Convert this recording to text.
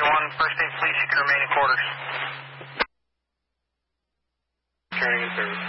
1, first aid, please secure remaining quarters. Turning in service.